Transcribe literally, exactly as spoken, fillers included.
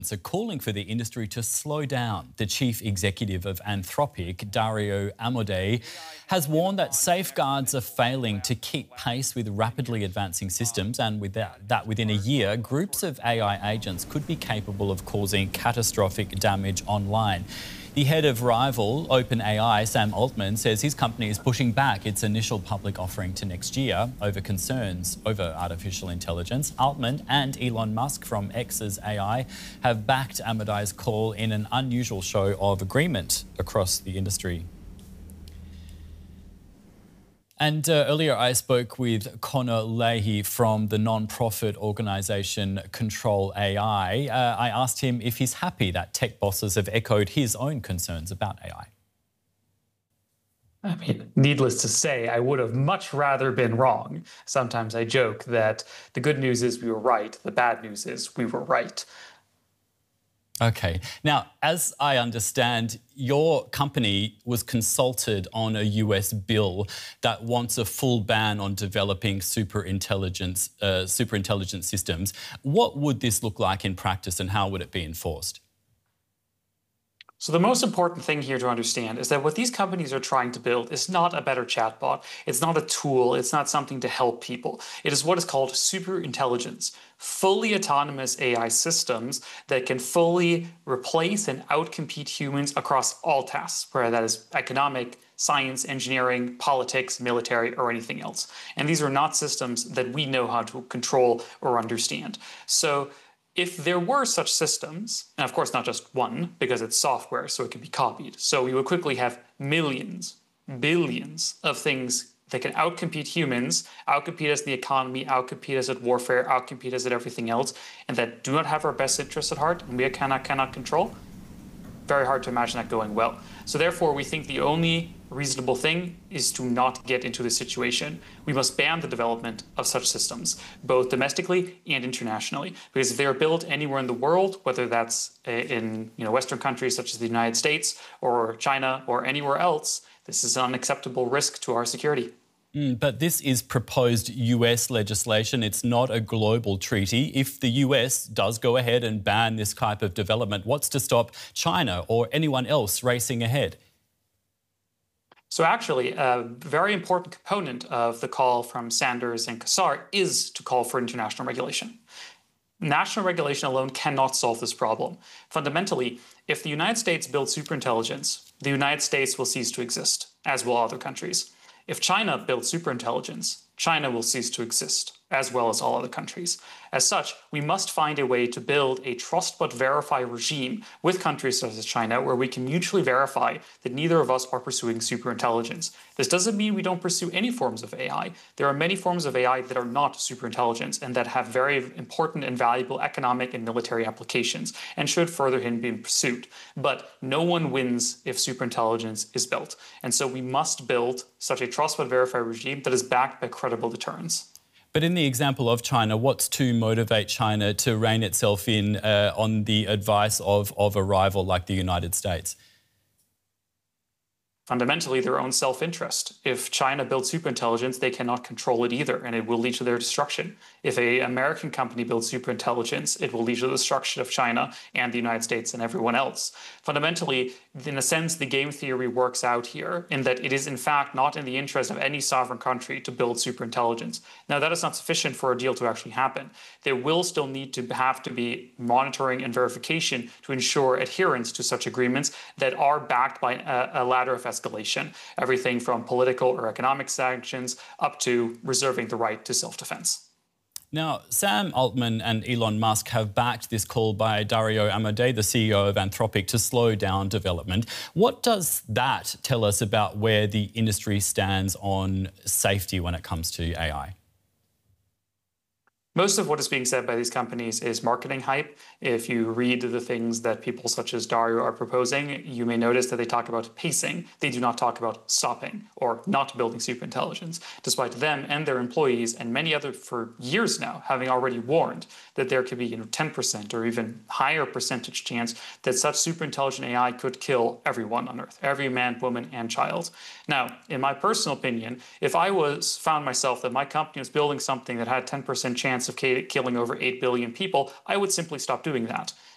So calling for the industry to slow down. The chief executive of Anthropic, Dario Amodei, has warned that safeguards are failing to keep pace with rapidly advancing systems, and with that, that within a year, groups of A I agents could be capable of causing catastrophic damage online. The head of rival OpenAI, Sam Altman, says his company is pushing back its initial public offering to next year over concerns over artificial intelligence. Altman and Elon Musk from X's A I have backed Amodei's call in an unusual show of agreement across the industry. And uh, earlier I spoke with Connor Leahy from the non-profit organisation Control A I. Uh, I asked him if he's happy that tech bosses have echoed his own concerns about A I. I mean, needless to say, I would have much rather been wrong. Sometimes I joke that the good news is we were right, the bad news is we were right. Okay. Now, as I understand, your company was consulted on a U S bill that wants a full ban on developing super intelligence, uh, super intelligent systems. What would this look like in practice, and how would it be enforced? So the most important thing here to understand is that what these companies are trying to build is not a better chatbot. It's not a tool. It's not something to help people. It is what is called super intelligence, fully autonomous A I systems that can fully replace and outcompete humans across all tasks, whether that is economic, science, engineering, politics, military, or anything else. And these are not systems that we know how to control or understand. So if there were such systems, and of course not just one, because it's software, so it can be copied, so we would quickly have millions, billions of things that can outcompete humans, outcompete us in the economy, outcompete us at warfare, outcompete us at everything else, and that do not have our best interests at heart, and we cannot, cannot control. Very hard to imagine that going well. So therefore, we think the only reasonable thing is to not get into this situation. We must ban the development of such systems, both domestically and internationally, because if they are built anywhere in the world, whether that's in you know, Western countries such as the United States or China or anywhere else, this is an unacceptable risk to our security. Mm, but this is proposed U S legislation. It's not a global treaty. If the U S does go ahead and ban this type of development, what's to stop China or anyone else racing ahead? So actually, a very important component of the call from Sanders and Kassar is to call for international regulation. National regulation alone cannot solve this problem. Fundamentally, if the United States builds superintelligence, the United States will cease to exist, as will other countries. If China builds superintelligence, China will cease to exist, as well as all other countries. As such, we must find a way to build a trust but verify regime with countries such as China, where we can mutually verify that neither of us are pursuing superintelligence. This doesn't mean we don't pursue any forms of A I. There are many forms of A I that are not superintelligence and that have very important and valuable economic and military applications and should further be pursued. But no one wins if superintelligence is built. And so we must build such a trust but verify regime that is backed by credible deterrence. But in the example of China, what's to motivate China to rein itself in uh, on the advice of, of a rival like the United States? Fundamentally, their own self-interest. If China builds superintelligence, they cannot control it either, and it will lead to their destruction. If an American company builds superintelligence, it will lead to the destruction of China and the United States and everyone else. Fundamentally, in a sense, the game theory works out here in that it is in fact not in the interest of any sovereign country to build superintelligence. Now, that is not sufficient for a deal to actually happen. There will still need to have to be monitoring and verification to ensure adherence to such agreements that are backed by a, a ladder of escalation, everything from political or economic sanctions up to reserving the right to self-defense. Now, Sam Altman and Elon Musk have backed this call by Dario Amodei, the C E O of Anthropic, to slow down development. What does that tell us about where the industry stands on safety when it comes to A I? Most of what is being said by these companies is marketing hype. If you read the things that people such as Dario are proposing, you may notice that they talk about pacing. They do not talk about stopping or not building superintelligence, despite them and their employees and many others for years now having already warned that there could be you know, ten percent or even higher percentage chance that such superintelligent A I could kill everyone on Earth, every man, woman, and child. Now, in my personal opinion, if I was found myself that my company was building something that had ten percent chance of killing over eight billion people, I would simply stop doing that.